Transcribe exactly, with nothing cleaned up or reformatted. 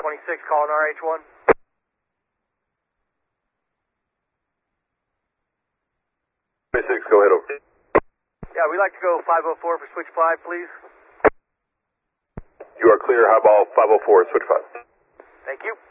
twenty-six calling R H one. twenty-six, go ahead over. Yeah, we'd like to go five oh four for switch five, please. You are clear, high ball five oh four, switch five. Thank you.